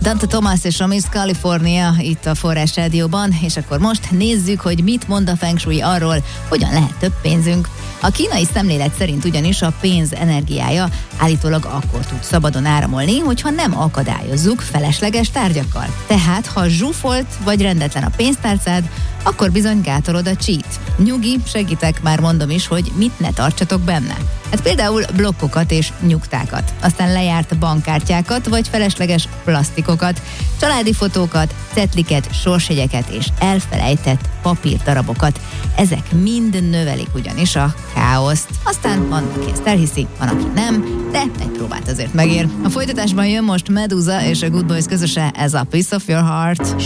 Dante Thomas és a Miss California itt a Forrás Rádióban, és akkor most nézzük, hogy mit mond a Feng Shui arról, hogyan lehet több pénzünk. A kínai szemlélet szerint ugyanis a pénz energiája állítólag akkor tud szabadon áramolni, hogyha nem akadályozzuk felesleges tárgyakkal. Tehát, ha zsúfolt vagy rendetlen a pénztárcád, akkor bizony gátolod a cheat. Nyugi, segítek, már mondom is, hogy mit ne tartsatok benne. Hát például blokkokat és nyugtákat, aztán lejárt bankkártyákat vagy felesleges plastikokat, családi fotókat, cetliket, sorsjegyeket és elfelejtett papírdarabokat. Ezek mind növelik ugyanis a káoszt. Aztán van, aki ezt elhiszi, van, aki nem, de egy próbát azért megér. A folytatásban jön most Medusa és a Good Boys közöse, ez a Piece of Your Heart.